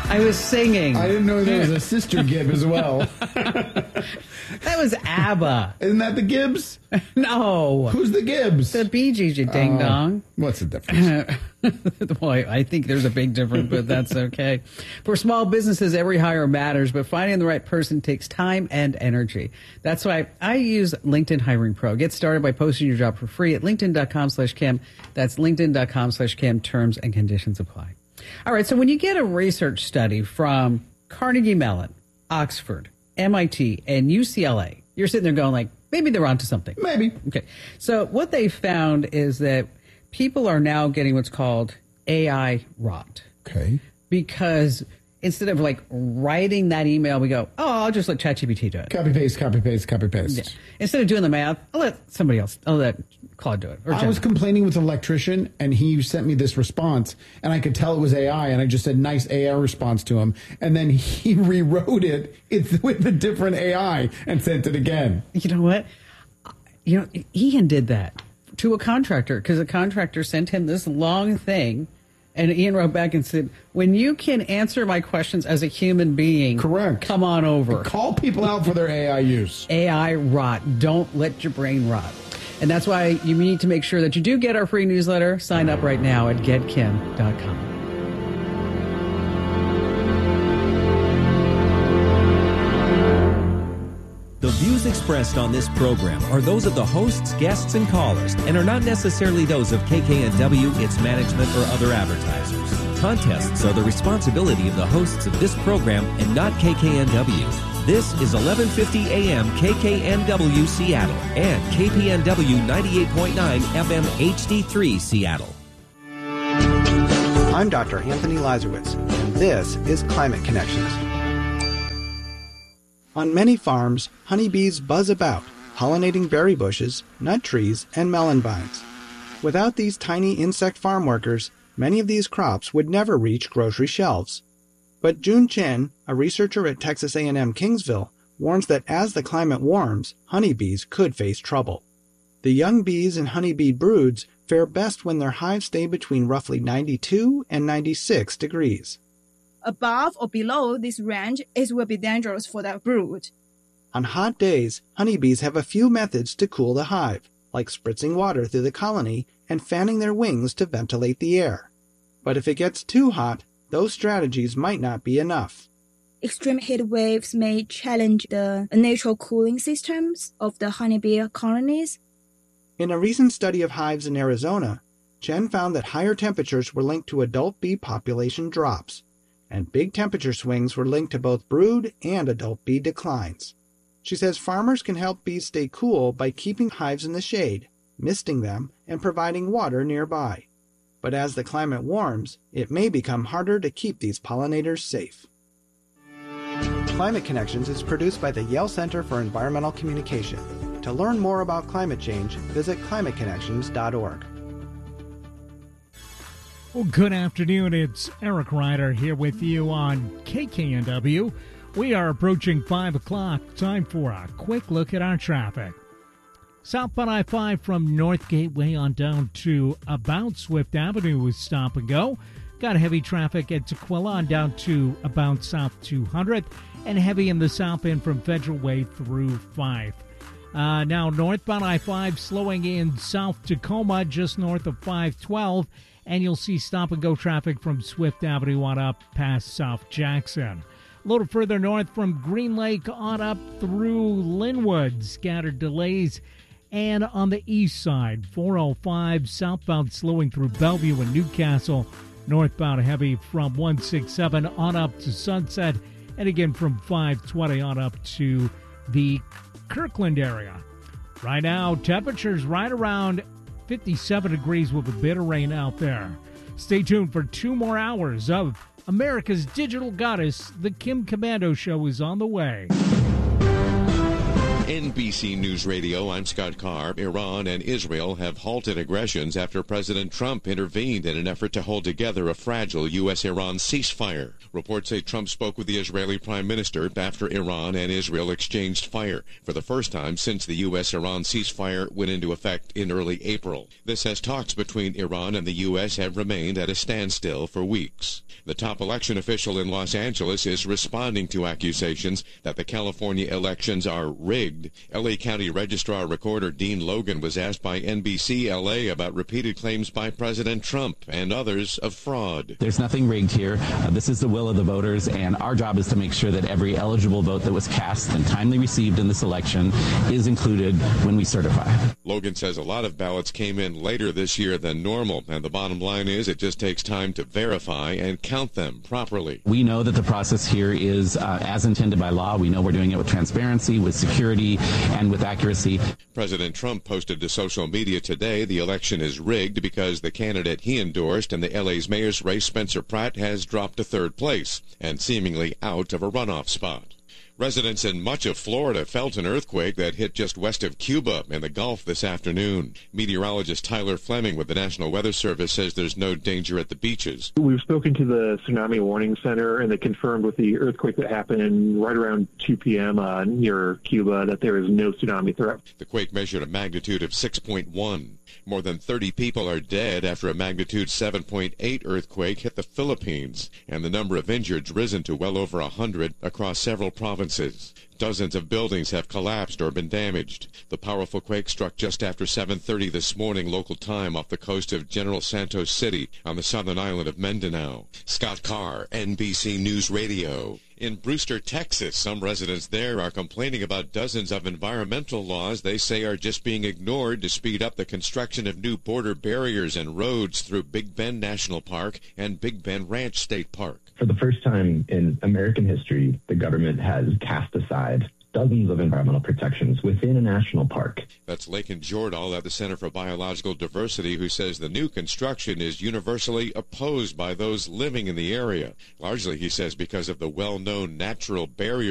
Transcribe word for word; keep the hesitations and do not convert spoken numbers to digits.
I was singing. I didn't know there was a sister Gibb as well. That was ABBA. Isn't that the Gibbs? No. Who's the Gibbs? The Bee Gees, you ding Uh, dong. What's the difference? Boy, I think there's a big difference, but that's okay. For small businesses, every hire matters, but finding the right person takes time and energy. That's why I use LinkedIn Hiring Pro. Get started by posting your job for free at linkedin.com slash Kim. That's linkedin.com slash Kim. Terms and conditions apply. All right, so when you get a research study from Carnegie Mellon, Oxford, M I T, and U C L A, you're sitting there going like, maybe they're onto something. Maybe. Okay. So what they found is that people are now getting what's called A I rot. Okay. Because instead of like writing that email, we go, oh, I'll just let ChatGPT do it. Copy, paste, copy, paste, copy, paste. Yeah. Instead of doing the math, I'll let somebody else, I'll let Claude do it. Or I was complaining with an electrician, and he sent me this response, and I could tell it was A I, and I just said, nice A I response to him. And then he rewrote it it's with a different A I and sent it again. You know what? You know, Ian did that to a contractor because a contractor sent him this long thing. And Ian wrote back and said, when you can answer my questions as a human being, correct, come on over. Call people out for their A I use. A I rot. Don't let your brain rot. And that's why you need to make sure that you do get our free newsletter. Sign up right now at get kim dot com. The views expressed on this program are those of the hosts, guests, and callers, and are not necessarily those of K K N W, its management, or other advertisers. Contests are the responsibility of the hosts of this program and not K K N W. This is eleven fifty A M K K N W Seattle and K P N W ninety-eight point nine F M H D three Seattle. I'm Doctor Anthony Lazarowitz, and this is Climate Connections. On many farms, honeybees buzz about, pollinating berry bushes, nut trees, and melon vines. Without these tiny insect farm workers, many of these crops would never reach grocery shelves. But Jun Chen, a researcher at Texas A and M Kingsville, warns that as the climate warms, honeybees could face trouble. The young bees and honeybee broods fare best when their hives stay between roughly ninety-two and ninety-six degrees. Above or below this range, it will be dangerous for the brood. On hot days, honeybees have a few methods to cool the hive, like spritzing water through the colony and fanning their wings to ventilate the air. But if it gets too hot, those strategies might not be enough. Extreme heat waves may challenge the natural cooling systems of the honeybee colonies. In a recent study of hives in Arizona, Chen found that higher temperatures were linked to adult bee population drops, and big temperature swings were linked to both brood and adult bee declines. She says farmers can help bees stay cool by keeping hives in the shade, misting them, and providing water nearby. But as the climate warms, it may become harder to keep these pollinators safe. Climate Connections is produced by the Yale Center for Environmental Communication. To learn more about climate change, visit climate connections dot org. Well, good afternoon. It's Eric Ryder here with you on K K N W. We are approaching five o'clock. Time for a quick look at our traffic. Southbound I five from North Gateway on down to about Swift Avenue is stop and go. Got heavy traffic at Tequila on down to about South two hundredth, and heavy in the south end from Federal Way through Fife. Uh, now, northbound I five slowing in South Tacoma just north of five twelve. And you'll see stop-and-go traffic from Swift Avenue on up past South Jackson. A little further north from Green Lake on up through Linwood. Scattered delays. And on the east side, four oh five southbound slowing through Bellevue and Newcastle. Northbound heavy from one sixty-seven on up to Sunset. And again from five twenty on up to the Kirkland area. Right now, temperatures right around fifty-seven degrees with a bit of rain out there. Stay tuned for two more hours of America's Digital Goddess. The Kim Komando Show is on the way. N B C News Radio, I'm Scott Carr. Iran and Israel have halted aggressions after President Trump intervened in an effort to hold together a fragile U S Iran ceasefire. Reports say Trump spoke with the Israeli Prime Minister after Iran and Israel exchanged fire for the first time since the U S Iran ceasefire went into effect in early April. This as talks between Iran and the U S have remained at a standstill for weeks. The top election official in Los Angeles is responding to accusations that the California elections are rigged. L A County Registrar Recorder Dean Logan was asked by N B C L A about repeated claims by President Trump and others of fraud. There's nothing rigged here. Uh, this is the will of the voters, and our job is to make sure that every eligible vote that was cast and timely received in this election is included when we certify. Logan says a lot of ballots came in later this year than normal, and the bottom line is it just takes time to verify and count them properly. We know that the process here is uh, as intended by law. We know we're doing it with transparency, with security, and with accuracy. President Trump posted to social media today the election is rigged because the candidate he endorsed in the L A's mayor's race, Spencer Pratt, has dropped to third place and seemingly out of a runoff spot. Residents in much of Florida felt an earthquake that hit just west of Cuba in the Gulf this afternoon. Meteorologist Tyler Fleming with the National Weather Service says there's no danger at the beaches. We've spoken to the Tsunami Warning Center, and they confirmed with the earthquake that happened right around two p.m. Uh, near Cuba that there is no tsunami threat. The quake measured a magnitude of six point one. More than thirty people are dead after a magnitude seven point eight earthquake hit the Philippines, and the number of injured risen to well over one hundred across several provinces. Dozens of buildings have collapsed or been damaged. The powerful quake struck just after seven thirty this morning local time off the coast of General Santos City on the southern island of Mindanao. Scott Carr, N B C News Radio. In Brewster, Texas, some residents there are complaining about dozens of environmental laws they say are just being ignored to speed up the construction of new border barriers and roads through Big Bend National Park and Big Bend Ranch State Park. For the first time in American history, the government has cast aside dozens of environmental protections within a national park. That's Lakin Jordahl at the Center for Biological Diversity, who says the new construction is universally opposed by those living in the area. Largely, he says, because of the well-known natural barrier